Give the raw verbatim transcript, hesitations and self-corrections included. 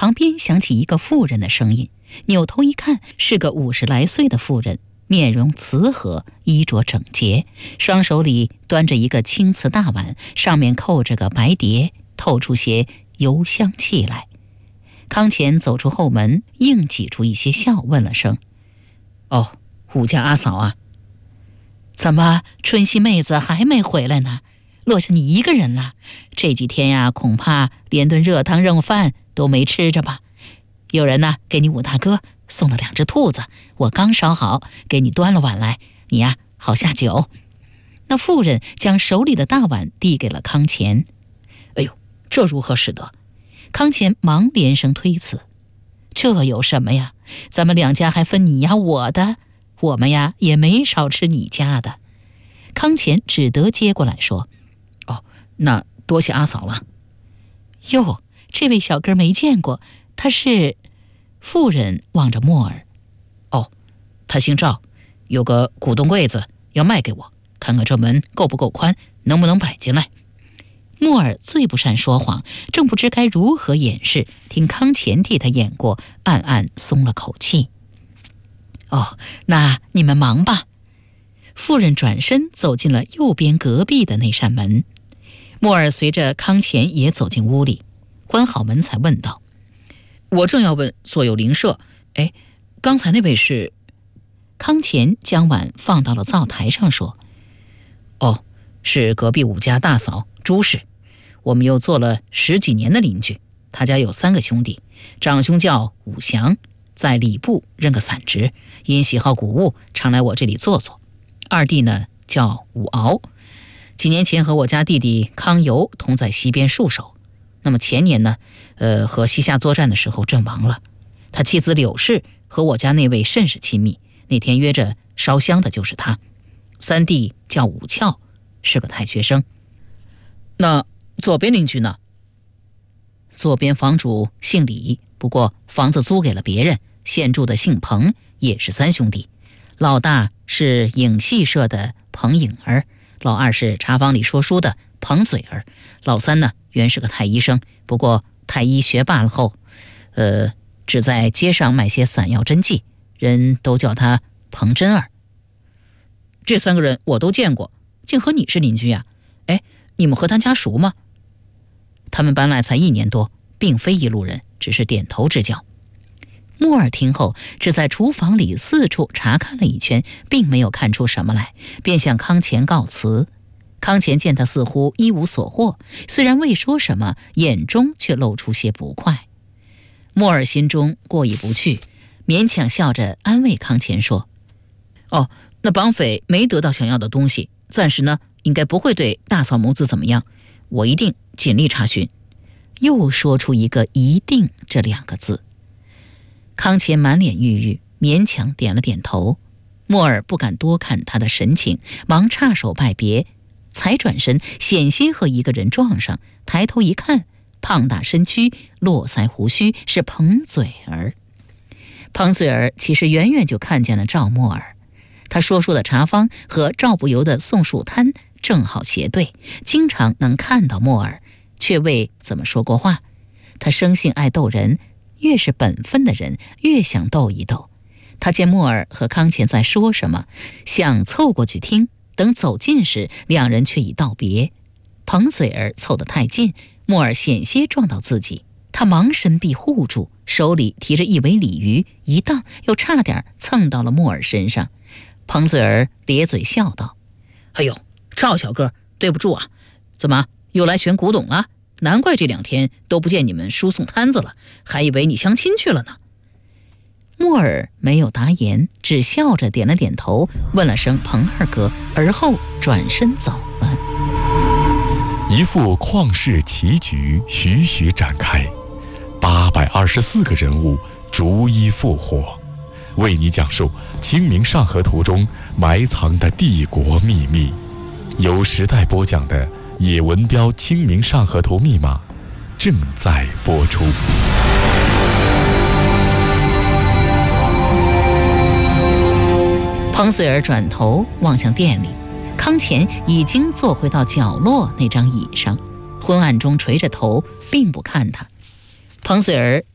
旁边响起一个妇人的声音，扭头一看，是个五十来岁的妇人，面容慈和，衣着整洁，双手里端着一个青瓷大碗，上面扣着个白碟，透出些油香气来。康乾走出后门，硬挤出一些笑，问了声：“哦，武家阿嫂啊，怎么春熙妹子还没回来呢？落下你一个人了？这几天呀，恐怕连顿热汤热饭都没吃着吧？有人呢，给你武大哥送了两只兔子，我刚烧好，给你端了碗来，你呀好下酒。”那妇人将手里的大碗递给了康乾。“哎呦，这如何使得？”康乾忙连声推辞：“这有什么呀？咱们两家还分你呀我的，我们呀也没少吃你家的。”康乾只得接过来说：“哦，那多谢阿嫂了。”“哟，这位小哥没见过，他是……”妇人望着莫尔：“哦，他姓赵，有个古董柜子要卖给我，看看这门够不够宽，能不能摆进来。”莫尔最不善说谎，正不知该如何掩饰，听康乾替他演过，暗暗松了口气。“哦，那你们忙吧。”妇人转身走进了右边隔壁的那扇门。莫尔随着康乾也走进屋里，关好门才问道：“我正要问所有邻舍，哎，刚才那位是？”康乾将碗放到了灶台上说：“哦，是隔壁武家大嫂朱氏，我们又做了十几年的邻居。他家有三个兄弟，长兄叫武祥，在礼部任个散职，因喜好古物，常来我这里坐坐。二弟呢叫武敖，几年前和我家弟弟康游同在西边戍守。那么前年呢，呃，和西夏作战的时候阵亡了。他妻子柳氏和我家那位甚是亲密，那天约着烧香的就是他。三弟叫武翘，是个太学生。那左边邻居呢？”“左边房主姓李，不过房子租给了别人，现住的姓彭，也是三兄弟。老大是影戏社的彭颖儿，老二是茶坊里说书的彭嘴儿，老三呢原是个太医生，不过太医学罢了后，呃，只在街上卖些散药针剂，人都叫他彭真儿。这三个人我都见过，竟和你是邻居呀？哎，你们和他家熟吗？”“他们搬来才一年多，并非一路人，只是点头之交。”莫尔听后，只在厨房里四处查看了一圈，并没有看出什么来，便向康乾告辞。康乾见他似乎一无所获，虽然未说什么，眼中却露出些不快。莫尔心中过意不去，勉强笑着安慰康乾说：“哦，那绑匪没得到想要的东西，暂时呢应该不会对大嫂母子怎么样，我一定尽力查询。”又说出一个“一定”这两个字。康乾满脸郁郁，勉强点了点头。莫尔不敢多看他的神情，忙插手拜别，才转身险些和一个人撞上，抬头一看，胖大身躯，络腮胡须，是彭嘴儿。彭嘴儿其实远远就看见了赵莫尔，他说书的茶坊和赵不由的送树摊正好斜对，经常能看到莫尔，却未怎么说过话。他生性爱逗人，越是本分的人越想逗一逗。他见莫尔和康乾在说什么，想凑过去听，等走近时，两人却已道别。彭嘴儿凑得太近，莫尔险些撞到自己，他忙伸臂护住，手里提着一尾鲤鱼，一荡又差点蹭到了莫尔身上。彭嘴儿咧嘴笑道：“哎呦，赵小哥，对不住啊，怎么又来选古董了？难怪这两天都不见你们输送摊子了，还以为你相亲去了呢。”莫尔没有答言，只笑着点了点头，问了声彭二哥，而后转身走了。 一副旷世奇局徐徐展开，八百二十四个人物逐一复活，为你讲述《清明上河图》中埋藏的帝国秘密。由时代播讲的野文标《清明上河图》密码正在播出。 彭穗儿转头望向店里，康乾已经坐回到角落那张椅上，昏暗中垂着头，并不看他。彭穗儿